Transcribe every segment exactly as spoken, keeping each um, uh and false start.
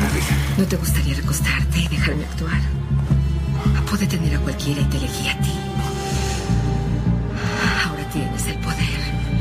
¿No te gustaría recostarte y dejarme actuar? Puedo detener a cualquiera y te elegí a ti. Ahora tienes el poder.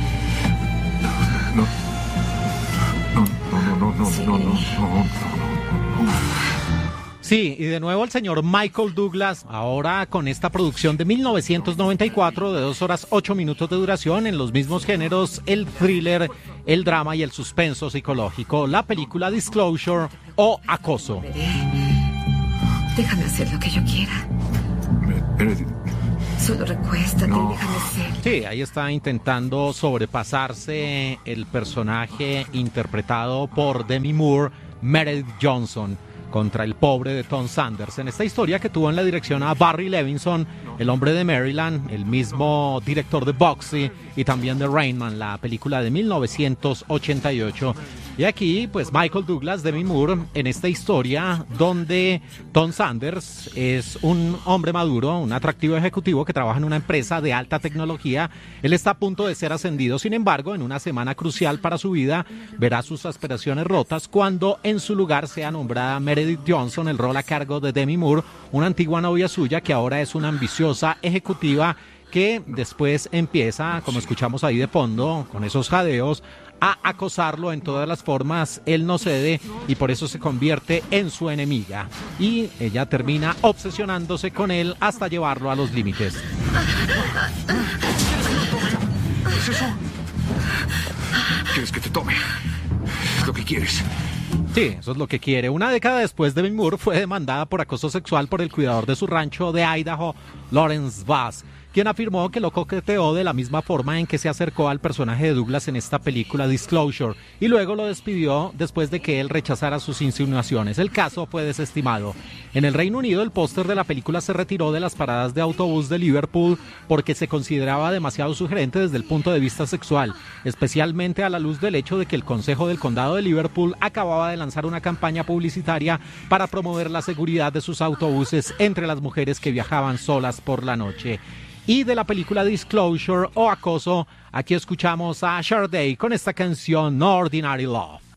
No. No, no, no, no, Sí. no, no, no, no, no, no. Sí, y de nuevo el señor Michael Douglas, ahora con esta producción de mil novecientos noventa y cuatro de dos horas ocho minutos de duración en los mismos géneros, el thriller, el drama y el suspenso psicológico, la película Disclosure o Acoso. Déjame hacer lo que yo quiera. Meredith. Solo recuéstate No. y déjame ser. Sí, ahí está intentando sobrepasarse el personaje interpretado por Demi Moore, Meredith Johnson, contra el pobre de Tom Sanders. En esta historia que tuvo en la dirección a Barry Levinson, el hombre de Maryland, el mismo director de Boxy y también de Rain Man, la película de mil novecientos ochenta y ocho. Y aquí, pues Michael Douglas, Demi Moore, en esta historia donde Tom Sanders es un hombre maduro, un atractivo ejecutivo que trabaja en una empresa de alta tecnología. Él está a punto de ser ascendido, sin embargo, en una semana crucial para su vida, verá sus aspiraciones rotas cuando en su lugar sea nombrada Meredith Johnson, el rol a cargo de Demi Moore, una antigua novia suya que ahora es una ambiciosa ejecutiva que después empieza, como escuchamos ahí de fondo, con esos jadeos, a acosarlo en todas las formas. Él no cede y por eso se convierte en su enemiga. Y ella termina obsesionándose con él hasta llevarlo a los límites. ¿Qué es eso? ¿Quieres que te tome? Es lo que quieres. Sí, eso es lo que quiere. Una década después, Demi Moore fue demandada por acoso sexual por el cuidador de su rancho de Idaho, Lawrence Bass, quien afirmó que lo coqueteó de la misma forma en que se acercó al personaje de Douglas en esta película Disclosure, y luego lo despidió después de que él rechazara sus insinuaciones. El caso fue desestimado. En el Reino Unido, el póster de la película se retiró de las paradas de autobús de Liverpool porque se consideraba demasiado sugerente desde el punto de vista sexual, especialmente a la luz del hecho de que el Consejo del Condado de Liverpool acababa de lanzar una campaña publicitaria para promover la seguridad de sus autobuses entre las mujeres que viajaban solas por la noche. Y de la película Disclosure o Acoso, aquí escuchamos a Sade con esta canción No Ordinary Love.